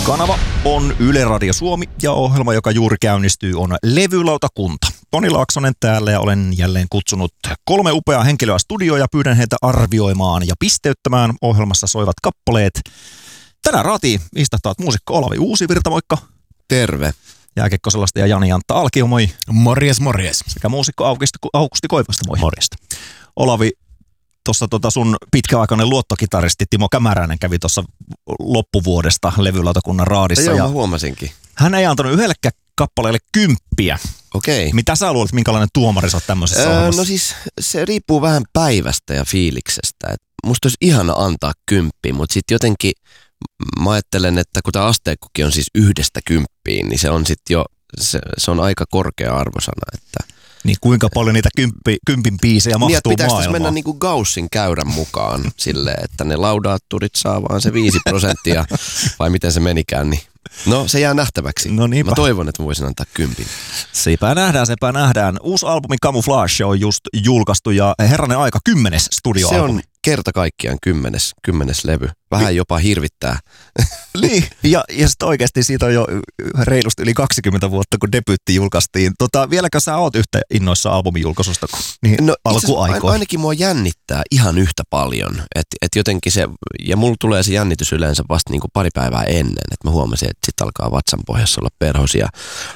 Kanava on Yle Radio Suomi ja ohjelma, joka juuri käynnistyy, on Levylautakunta. Toni Laaksonen täällä ja olen jälleen kutsunut 3 upeaa henkilöä studioon ja pyydän heitä arvioimaan ja pisteyttämään ohjelmassa soivat kappaleet. Tänään raatiin istahtavat muusikko Olavi Uusivirta, moikka. Terve. Jääkiekkoselasta ja Jani-Antta Alkio, moi. Morjes, morjes. Sekä muusikko Augusti Koivusta, moi. Morjesta. Olavi, tuossa sun pitkäaikainen luottokitaristi Timo Kämäräinen kävi tuossa loppuvuodesta Levylautakunnan raadissa. Joo, ja mä huomasinkin. hän ei antanut yhdellekään kappaleelle 10. Okei. Mitä sä luulet, minkälainen tuomari sä oot tämmöisessä ohjelmassa? No siis se riippuu vähän päivästä ja fiiliksestä. Et musta olisi ihana antaa 10, mutta sitten jotenkin mä ajattelen, että kun tämä asteikkokin on siis 1–10, niin se on sitten jo, se on aika korkea arvosana. Että Niin kuinka paljon niitä 10 biisejä mahtuu niin, pitäisi maailmaan? mennä niinku Gaussin käyrän mukaan silleen, että ne laudaatturit saa vaan se 5% vai miten se menikään, niin no se jää nähtäväksi. No niinpä. Mä toivon, että mä voisin antaa 10. Sepä nähdään. Uusi albumi Camouflage on just julkaistu ja herranen aika 10. studioalbumi. Se on kerta kaikkiaan 10 levy. Vähän jopa hirvittää. Niin, ja sitten oikeasti siitä on jo reilusti yli 20 vuotta, kun debyytti julkaistiin. Vieläkö sä oot yhtä innoissa albumin julkaisusta kuin niihin alkuaikoihin? Ainakin mua jännittää ihan yhtä paljon. Et jotenkin se, ja mulla tulee se jännitys yleensä vasta niinku pari päivää ennen, että mä huomasin, että sit alkaa vatsan pohjassa olla perhosia.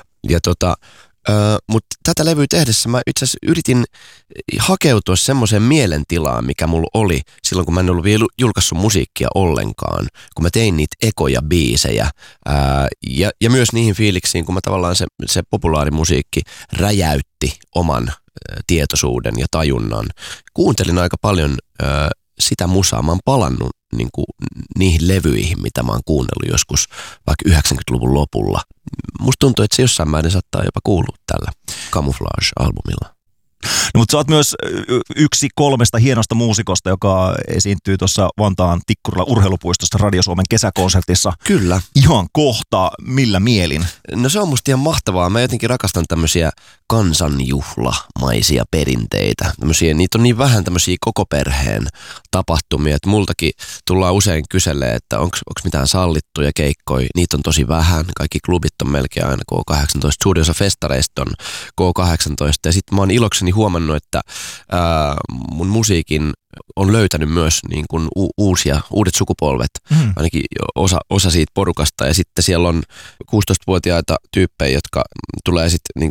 Mutta tätä levyä tehdessä mä itse asiassa yritin hakeutua semmoiseen mielentilaan, mikä mulla oli silloin, kun mä en ollut vielä julkaissut musiikkia ollenkaan, kun mä tein niitä ekoja biisejä ja myös niihin fiiliksiin, kun mä tavallaan se populaarimusiikki räjäytti oman tietoisuuden ja tajunnan. Kuuntelin aika paljon sitä musaa. Mä oon palannut niihin levyihin, mitä mä oon kuunnellut joskus vaikka 90-luvun lopulla. Musta tuntuu, että se jossain määrin saattaa jopa kuulua tällä Camouflage-albumilla. No, mutta sä oot myös yksi 3 hienosta muusikosta, joka esiintyy tuossa Vantaan Tikkurilla urheilupuistossa Radio Suomen kesäkonsertissa. Kyllä. Ihan kohta, millä mielin? No se on musta ihan mahtavaa. Mä jotenkin rakastan tämmöisiä kansanjuhlamaisia perinteitä. Niitä on niin vähän tämmöisiä koko perheen tapahtumia, että multakin tullaan usein kyselee, että onko mitään sallittuja keikkoja. Niitä on tosi vähän. Kaikki klubit on melkein aina K18. Suurin osa festareista on K18. Ja sitten mä oon ilokseni huomannut, että mun musiikin on löytänyt myös niin kuin uudet sukupolvet, ainakin osa siitä porukasta. Ja sitten siellä on 16-vuotiaita tyyppejä, jotka tulee sitten niin